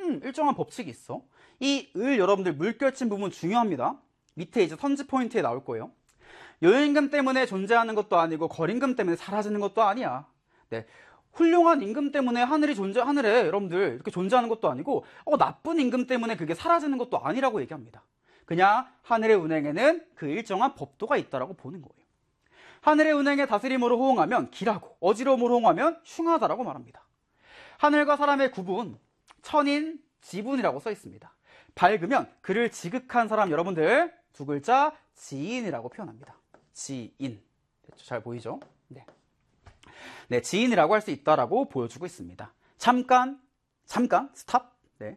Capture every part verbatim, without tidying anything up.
음, 일정한 법칙이 있어. 이 을 여러분들 물결친 부분 중요합니다. 밑에 이제 선지 포인트에 나올 거예요. 요임금 때문에 존재하는 것도 아니고 거림금 때문에 사라지는 것도 아니야. 네. 훌륭한 임금 때문에 하늘이 존재, 하늘에 여러분들 이렇게 존재하는 것도 아니고, 어, 나쁜 임금 때문에 그게 사라지는 것도 아니라고 얘기합니다. 그냥 하늘의 운행에는 그 일정한 법도가 있다라고 보는 거예요. 하늘의 운행의 다스림으로 호응하면 기라고, 어지러움으로 호응하면 흉하다라고 말합니다. 하늘과 사람의 구분, 천인 지분이라고 써 있습니다. 밝으면 그를 지극한 사람, 여러분들 두 글자 지인이라고 표현합니다. 지인. 잘 보이죠? 네. 네, 지인이라고 할 수 있다라고 보여주고 있습니다. 잠깐, 잠깐, 스탑. 네.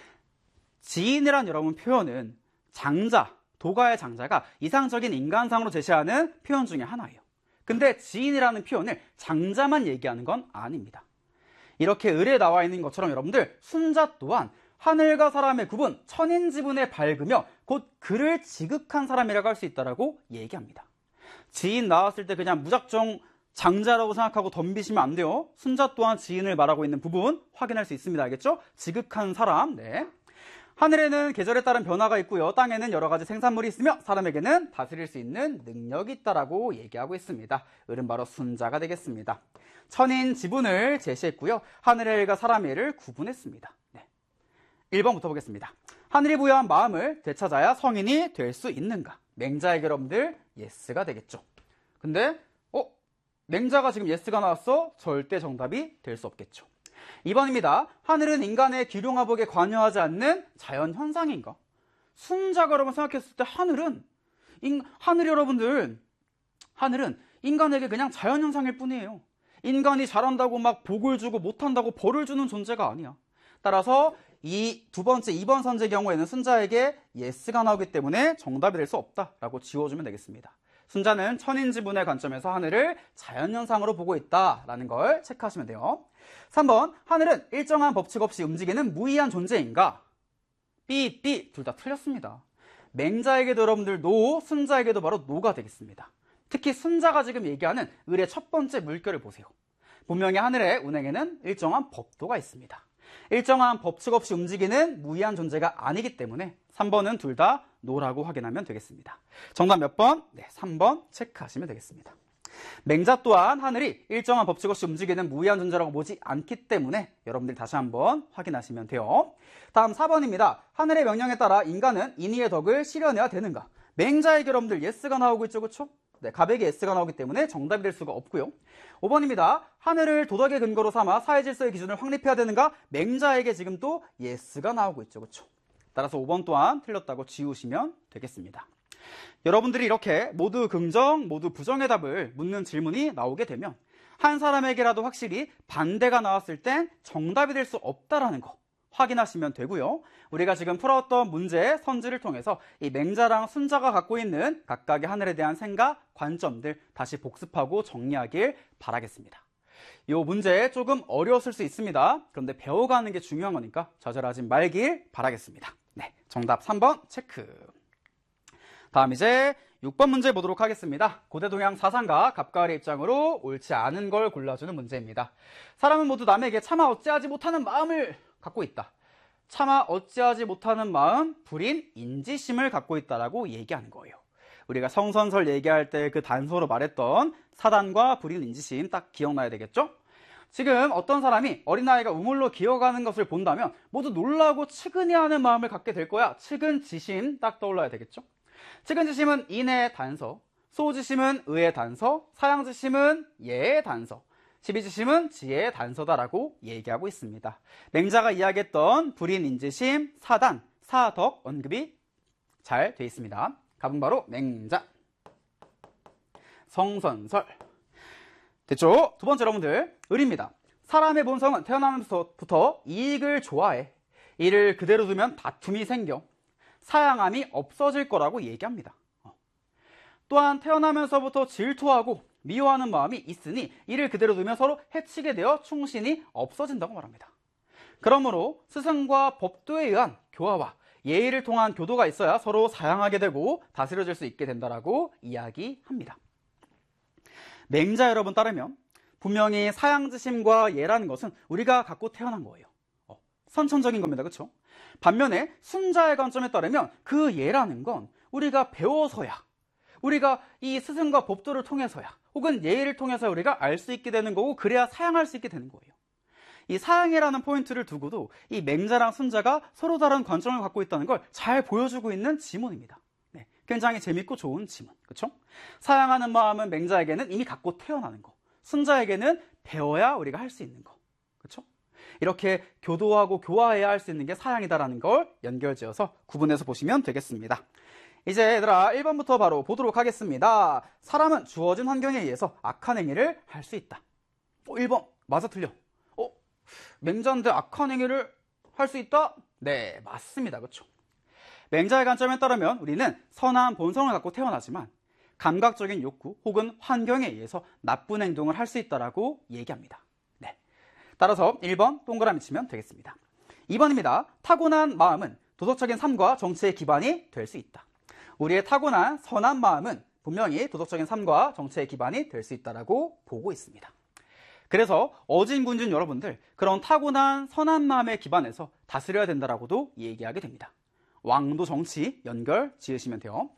지인이란 여러분 표현은 장자, 도가의 장자가 이상적인 인간상으로 제시하는 표현 중에 하나예요. 근데 지인이라는 표현을 장자만 얘기하는 건 아닙니다. 이렇게 을에 나와 있는 것처럼 여러분들 순자 또한 하늘과 사람의 구분, 천인지분에 밝으며 곧 그를 지극한 사람이라고 할 수 있다라고 얘기합니다. 지인 나왔을 때 그냥 무작정 장자라고 생각하고 덤비시면 안 돼요. 순자 또한 지인을 말하고 있는 부분 확인할 수 있습니다. 알겠죠? 지극한 사람. 네. 하늘에는 계절에 따른 변화가 있고요. 땅에는 여러 가지 생산물이 있으며 사람에게는 다스릴 수 있는 능력이 있다라고 얘기하고 있습니다. 을은 바로 순자가 되겠습니다. 천인 지분을 제시했고요. 하늘의 일과 사람의 일을 구분했습니다. 네. 일 번부터 보겠습니다. 하늘이 부여한 마음을 되찾아야 성인이 될 수 있는가? 맹자에게 여러분들 예스가 되겠죠. 근데 어? 맹자가 지금 예스가 나왔어? 절대 정답이 될 수 없겠죠. 이 번입니다. 하늘은 인간의 기룡화복에 관여하지 않는 자연 현상인가? 순자가 여러분 생각했을 때 하늘은 인, 하늘 여러분들 하늘은 인간에게 그냥 자연 현상일 뿐이에요. 인간이 잘한다고 막 복을 주고 못한다고 벌을 주는 존재가 아니야. 따라서 이 두 번째 이 번 선지의 경우에는 순자에게 예스가 나오기 때문에 정답이 될 수 없다라고 지워주면 되겠습니다. 순자는 천인지분의 관점에서 하늘을 자연현상으로 보고 있다라는 걸 체크하시면 돼요. 삼 번, 하늘은 일정한 법칙 없이 움직이는 무의한 존재인가? B, B 둘 다 틀렸습니다. 맹자에게도 여러분들 노, 순자에게도 바로 노가 되겠습니다. 특히 순자가 지금 얘기하는 을의 첫 번째 물결을 보세요. 분명히 하늘의 운행에는 일정한 법도가 있습니다. 일정한 법칙 없이 움직이는 무의한 존재가 아니기 때문에 삼 번은 둘 다 노라고 확인하면 되겠습니다. 정답 몇 번? 네, 삼 번 체크하시면 되겠습니다. 맹자 또한 하늘이 일정한 법칙 없이 움직이는 무의한 존재라고 보지 않기 때문에 여러분들 다시 한번 확인하시면 돼요. 다음 사 번입니다. 하늘의 명령에 따라 인간은 인의의 덕을 실현해야 되는가? 맹자에게 여러분들 예스가 나오고 있죠, 그렇죠? 네, 갑에게 예스가 나오기 때문에 정답이 될 수가 없고요. 오 번입니다. 하늘을 도덕의 근거로 삼아 사회 질서의 기준을 확립해야 되는가? 맹자에게 지금 또 예스가 나오고 있죠, 그렇죠? 따라서 오 번 또한 틀렸다고 지우시면 되겠습니다. 여러분들이 이렇게 모두 긍정, 모두 부정의 답을 묻는 질문이 나오게 되면 한 사람에게라도 확실히 반대가 나왔을 땐 정답이 될 수 없다라는 거 확인하시면 되고요. 우리가 지금 풀었던 문제 선지를 통해서 이 맹자랑 순자가 갖고 있는 각각의 하늘에 대한 생각, 관점들 다시 복습하고 정리하길 바라겠습니다. 이 문제 조금 어려웠을 수 있습니다. 그런데 배워가는 게 중요한 거니까 좌절하지 말길 바라겠습니다. 네, 정답 삼 번 체크. 다음 이제 육 번 문제 보도록 하겠습니다. 고대 동양 사상가 갑가을의 입장으로 옳지 않은 걸 골라주는 문제입니다. 사람은 모두 남에게 차마 어찌하지 못하는 마음을 갖고 있다. 차마 어찌하지 못하는 마음, 불인 인지심을 갖고 있다라고 얘기하는 거예요. 우리가 성선설 얘기할 때 그 단서로 말했던 사단과 불인 인지심 딱 기억나야 되겠죠? 지금 어떤 사람이 어린아이가 우물로 기어가는 것을 본다면 모두 놀라고 측은해하는 마음을 갖게 될 거야. 측은지심 딱 떠올라야 되겠죠? 측은지심은 인의 단서, 소지심은 의의 단서, 사양지심은 예의 단서, 시비지심은 지혜의 단서다라고 얘기하고 있습니다. 맹자가 이야기했던 불인인지심, 사단, 사덕 언급이 잘 돼 있습니다. 답은 바로 맹자. 성선설. 됐죠? 두 번째 여러분들, 을입니다. 사람의 본성은 태어나면서부터 이익을 좋아해. 이를 그대로 두면 다툼이 생겨 사양함이 없어질 거라고 얘기합니다. 또한 태어나면서부터 질투하고 미워하는 마음이 있으니 이를 그대로 두면 서로 해치게 되어 충신이 없어진다고 말합니다. 그러므로 스승과 법도에 의한 교화와 예의를 통한 교도가 있어야 서로 사양하게 되고 다스려질 수 있게 된다라고 이야기합니다. 맹자 여러분 따르면 분명히 사양지심과 예라는 것은 우리가 갖고 태어난 거예요. 어, 선천적인 겁니다. 그렇죠? 반면에 순자의 관점에 따르면 그 예라는 건 우리가 배워서야, 우리가 이 스승과 법도를 통해서야, 혹은 예를 통해서 우리가 알 수 있게 되는 거고, 그래야 사양할 수 있게 되는 거예요. 이 사양이라는 포인트를 두고도 이 맹자랑 순자가 서로 다른 관점을 갖고 있다는 걸 잘 보여주고 있는 지문입니다. 네, 굉장히 재밌고 좋은 지문. 그렇죠? 사양하는 마음은 맹자에게는 이미 갖고 태어나는 거, 순자에게는 배워야 우리가 할 수 있는 거. 그렇죠? 이렇게 교도하고 교화해야 할 수 있는 게 사양이다라는 걸 연결지어서 구분해서 보시면 되겠습니다. 이제 얘들아 일 번부터 바로 보도록 하겠습니다. 사람은 주어진 환경에 의해서 악한 행위를 할 수 있다. 어, 일 번 맞아 틀려? 어, 맹자인데 악한 행위를 할 수 있다? 네, 맞습니다. 그렇죠? 맹자의 관점에 따르면 우리는 선한 본성을 갖고 태어나지만 감각적인 욕구 혹은 환경에 의해서 나쁜 행동을 할 수 있다라고 얘기합니다. 네. 따라서 일 번 동그라미 치면 되겠습니다. 이 번입니다. 타고난 마음은 도덕적인 삶과 정치의 기반이 될 수 있다. 우리의 타고난 선한 마음은 분명히 도덕적인 삶과 정치의 기반이 될 수 있다라고 보고 있습니다. 그래서 어진군진 여러분들, 그런 타고난 선한 마음에 기반해서 다스려야 된다라고도 얘기하게 됩니다. 왕도 정치 연결 지으시면 돼요.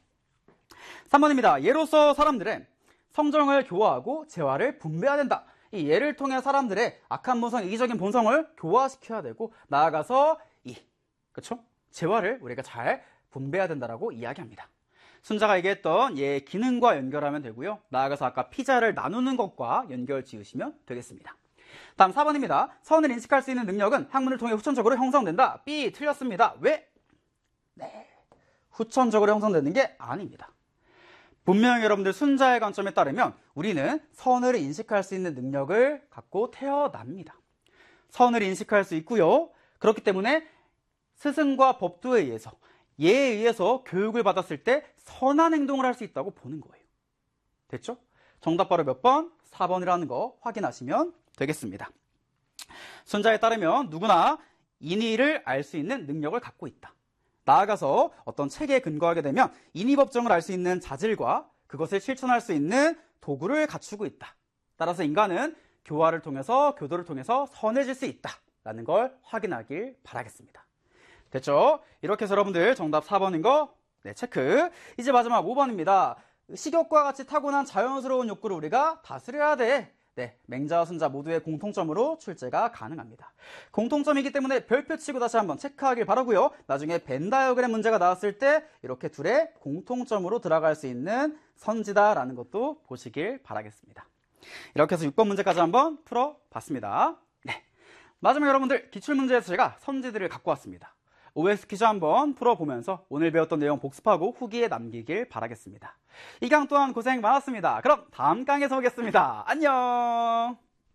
삼 번입니다. 예로서 사람들의 성정을 교화하고 재화를 분배해야 된다. 이 예를 통해 사람들의 악한 본성, 이기적인 본성을 교화시켜야 되고, 나아가서 이 그렇죠? 재화를 우리가 잘 분배해야 된다라고 이야기합니다. 순자가 얘기했던 예 기능과 연결하면 되고요. 나아가서 아까 피자를 나누는 것과 연결 지으시면 되겠습니다. 다음 사 번입니다. 선을 인식할 수 있는 능력은 학문을 통해 후천적으로 형성된다. B 틀렸습니다. 왜? 네, 후천적으로 형성되는 게 아닙니다. 분명히 여러분들 순자의 관점에 따르면 우리는 선을 인식할 수 있는 능력을 갖고 태어납니다. 선을 인식할 수 있고요. 그렇기 때문에 스승과 법도에 의해서, 예에 의해서 교육을 받았을 때 선한 행동을 할 수 있다고 보는 거예요. 됐죠? 정답 바로 몇 번? 사 번이라는 거 확인하시면 되겠습니다. 순자에 따르면 누구나 인의를 알 수 있는 능력을 갖고 있다. 나아가서 어떤 체계에 근거하게 되면 인의법정을 알 수 있는 자질과 그것을 실천할 수 있는 도구를 갖추고 있다. 따라서 인간은 교화를 통해서, 교도를 통해서 선해질 수 있다라는 걸 확인하길 바라겠습니다. 됐죠? 이렇게 해서 여러분들 정답 사 번인 거 네, 체크. 이제 마지막 오 번입니다. 식욕과 같이 타고난 자연스러운 욕구를 우리가 다스려야 돼. 네, 맹자와 순자 모두의 공통점으로 출제가 가능합니다. 공통점이기 때문에 별표 치고 다시 한번 체크하길 바라고요. 나중에 벤 다이어그램 문제가 나왔을 때 이렇게 둘의 공통점으로 들어갈 수 있는 선지다라는 것도 보시길 바라겠습니다. 이렇게 해서 육 번 문제까지 한번 풀어봤습니다. 네, 마지막 여러분들 기출문제에서 제가 선지들을 갖고 왔습니다. 오엑스 퀴즈 한번 풀어보면서 오늘 배웠던 내용 복습하고 후기에 남기길 바라겠습니다. 이 강 또한 고생 많았습니다. 그럼 다음 강에서 오겠습니다. 안녕.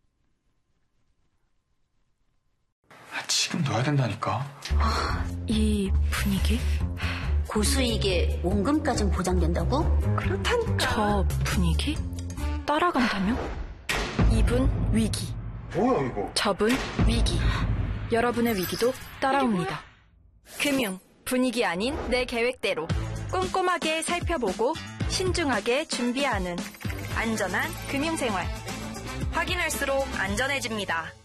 지금 넣어야 된다니까. 아, 이 분위기? 고수익에 원금까진 보장된다고? 그렇다니까. 저 분위기? 따라간다면? 이분 위기. 뭐야 이거? 저분 위기. 여러분의 위기도 따라옵니다. 금융, 분위기 아닌 내 계획대로 꼼꼼하게 살펴보고 신중하게 준비하는 안전한 금융생활. 확인할수록 안전해집니다.